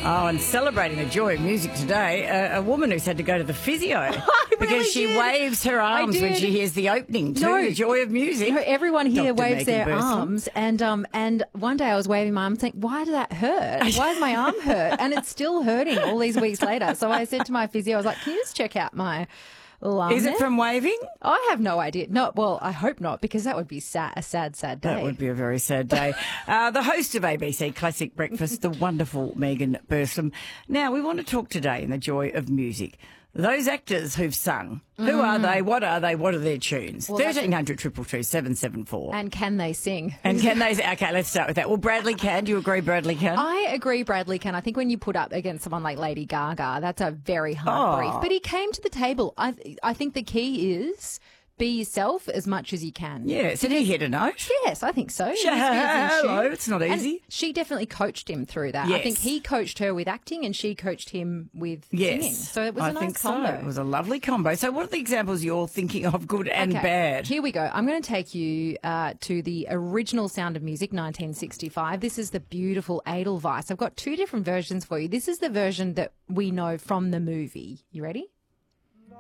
Oh, and celebrating the joy of music today, a woman who's had to go to the physio because she waves her arms when she hears the opening to the joy of music. No, everyone here Dr. waves Megan their Burston. arms, and one day I was waving my arm, thinking, "Why did that hurt? Why does my arm hurt?" And it's still hurting all these weeks later. So I said to my physio, I was like, "Can you just check out my arm?" Is it from waving? I have no idea. No, well, I hope not, because that would be a sad day. That would be a very sad day. The host of ABC Classic Breakfast, the wonderful Megan Burston. Now, we want to talk today in the joy of music. Those actors who've sung, who are they? What are they? What are their tunes? Well, 1300 222 774. And can they sing? And can they? Okay, let's start with that. Well, Bradley can. Do you agree Bradley can? I agree Bradley can. I think when you put up against someone like Lady Gaga, that's a very hard brief. But he came to the table. I think the key is be yourself as much as you can. Yes. Did he hit a note? Yes, I think so. Hello, it's not And easy. she definitely coached him through that. Yes. I think he coached her with acting and she coached him with singing. So it was a nice combo. So. It was a lovely combo. So what are the examples you're thinking of, good and bad? Here we go. I'm going to take you to the original Sound of Music, 1965. This is the beautiful Edelweiss. I've got two different versions for you. This is the version that we know from the movie. You ready?